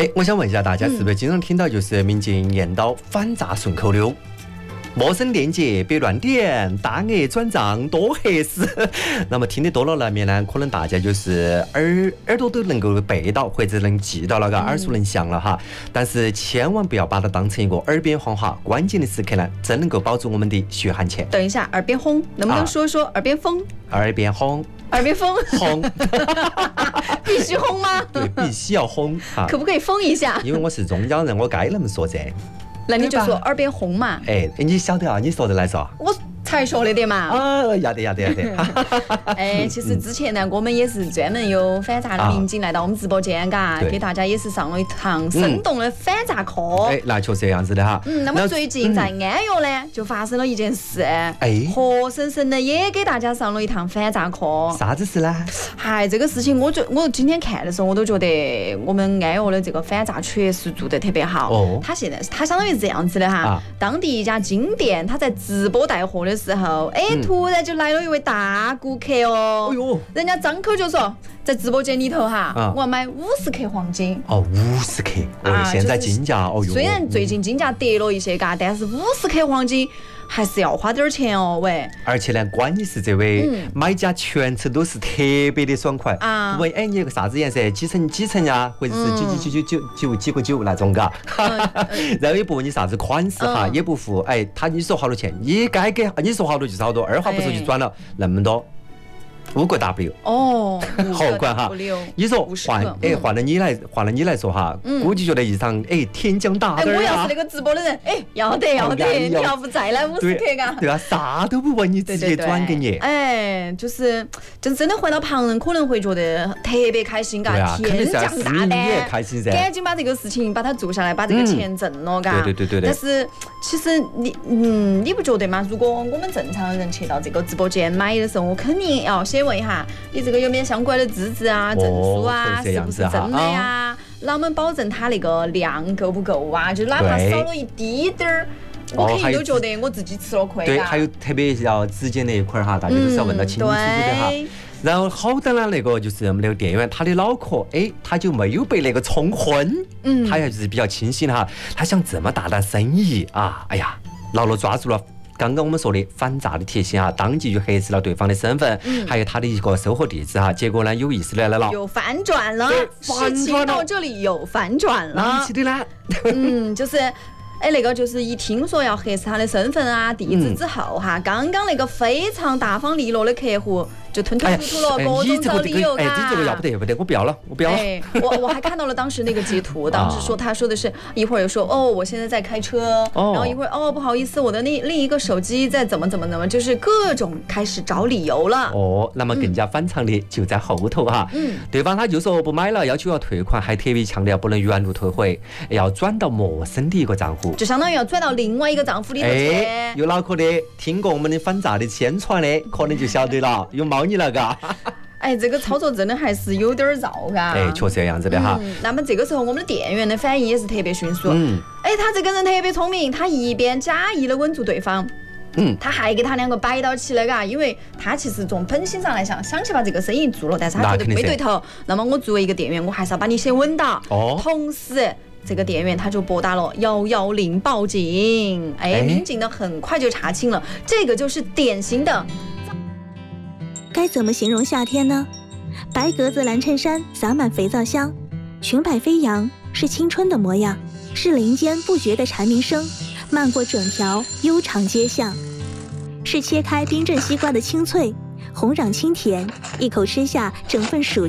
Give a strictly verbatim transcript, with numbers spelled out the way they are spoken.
哎，我想问一下大家，是不是经常听到就是民间念叨反诈顺口溜？陌生链接别乱点，大额转账多合适。那么听得多了难免呢，可能大家就是耳耳朵都能够背到，或者能记到那个耳熟能详了哈。但是千万不要把它当成一个耳边风哈，关键的时刻呢，真能够保住我们的血汗钱。 等一下，耳边轰，能不能说说耳边风？ 啊、耳边轰。 耳边风， 轰， 必须轰吗？ 对，必须要轰哈。 可不可以封一下？ 因为我是中江人，我该那么说噻。 那你就说耳边轰嘛。 哎，你晓得啊？你说的来说。 我才说的的嘛。 啊，要得要得要得。 哎，其实之前呢，我们也是专门有反诈的民警来到我们直播间，嘎，给大家也是上了一堂生动的反诈课。 哎，那确实这样子的哈。 嗯，那么最近在安岳呢，就发生了一件事， 哎， 活生生的也给大家上了一堂反诈课。 啥子事呢？ 嗨，这个事情我就我今天看的时候，我都觉得我们安岳的这个反诈确实做得特别好。哦，他现在他相当于这样子的哈，啊、当地一家金店，他在直播带货的时候，哎、嗯，突然就来了一位大顾客哦，哎呦，人家张口就说，在直播间里头哈，啊、我要买五十克黄金。 哦，五十克，哦，啊、现在金价，哦哟， 虽然最近金价跌了一些，嘎，但是五十克黄金还是要花点钱哦，喂。 而且呢，关键是这位买家全程都是特别的爽快啊，问哎，你有个啥子颜色？几层几层呀？或者是九九九九九九几个九那种嘎，然后也不问你啥子款式哈，也不付，哎，他你说好多钱，你该给，你说好多就是好多，二话不说就转了那么多。五个 W 哦， 好管哈！你说换哎换了你来换了你来说哈，估计觉得一场哎天降大任啊！我要是那个直播的人，哎要得要得，你要不再来五十克嘎？ 对啊，啥都不问你直接转给你。 哎，就是就真的换到旁人可能会觉得特别开心嘎，天降大单，赶紧把这个事情把它做下来，把这个钱挣了嘎。 对对对对。 但是其实你嗯你不觉得吗？如果我们正常人去到这个直播间买的时候，我肯定要先问一下，你这个有没有相关的资质啊、证书啊，是不是真的呀？那我们保证它那个量够不够啊？就哪怕少了一滴点儿，我肯定都觉得我自己吃了亏。 对，还有特别要质检那一块儿哈，大家都是要问到清清楚楚的哈。然后好的呢，那个就是我们那个店员，他的脑壳哎，他就没有被那个冲昏，嗯，他还是比较清醒的哈。他想这么大单生意啊，哎呀，牢牢抓住了。刚刚我们说的反诈的铁心啊，当即就核实了对方的身份，嗯、还有他的一个收货地址哈。结果呢，有意思的来了， 有反转了，事情到这里有反转了。 哪起的呢？ 嗯，就是。哎，那个就是一听说要核实他的身份啊、地址之后哈，嗯、刚刚那个非常大方利落的客户就吞吞吐吐了各种找理由， 哎，你这个要不得，不得，我不要了，我不要了。 哎，我我还看到了当时那个截图，当时说他说的是一会儿又说哦，我现在在开车，哦、然后一会儿哦不好意思，我的另另一个手机在怎么怎么怎么，就是各种开始找理由了。 哦，那么更加反常的就在后头哈，嗯，对方他就说不买了，要求要退款，还特别强调不能原路退回，要转到陌生的一个账户。 就相当于要转到另外一个账户里头去。 哎，有脑壳的，听过我们的反诈的宣传的，可能就晓得了，有猫腻了嘎。 哎，这个操作真的还是有点绕嘎。 哎，确实这样子的哈、 嗯。那么这个时候，我们的店员的反应也是特别迅速。嗯。哎，他这个人特别聪明，他一边假意的稳住对方。嗯，他还给他两个摆到起了嘎，因为他其实从本心上来想，想去把这个生意做了，但是他觉得没对头。那么我作为一个店员，我还是要把你先稳到。哦。同时。这个店员他就拨打了幺幺零报警，哎，民警呢很快就查清了，这个就是典型的。 该怎么形容夏天呢？白格子蓝衬衫洒满肥皂香，裙摆飞扬，是青春的模样，是林间不绝的蝉鸣声，漫过整条悠长街巷，是切开冰镇西瓜的清脆，红壤清甜，一口吃下整份暑